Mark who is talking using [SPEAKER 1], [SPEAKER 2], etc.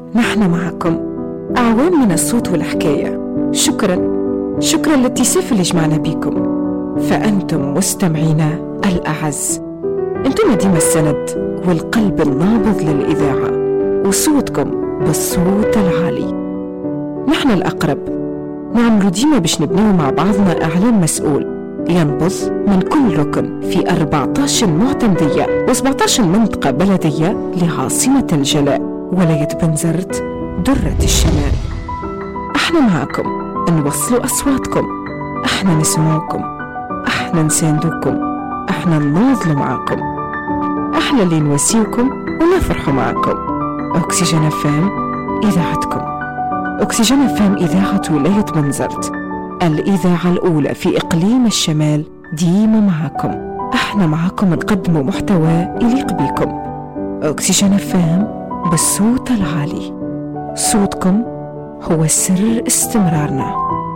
[SPEAKER 1] نحن معكم أعوام من الصوت والحكاية. شكرا للاتساف اللي جمعنا بيكم، فأنتم مستمعينا الأعز. أنتم ديما السند والقلب النابض للإذاعة، وصوتكم بالصوت العالي. نحن الأقرب نعملوا ديما باش نبنيو مع بعضنا إعلام مسؤول ينبض من كل ركن في 14 معتمدية و17 منطقة بلدية لعاصمة الجلاء ولاية بنزرت درة الشمال. احنا معاكم نوصلوا أصواتكم، احنا نسمعكم، احنا نساندوكم، احنا نناضلوا معاكم، احنا اللي نواسيوكم ونفرحوا معاكم. أكسجين أفام إذاعتكم. أكسجين أفام إذاعة ولاية بنزرت، الإذاعة الأولى في إقليم الشمال، ديما معاكم. احنا معاكم نقدموا محتوى يليق بيكم. أكسجين أفام بالصوت العالي. صوتكم هو سر استمرارنا.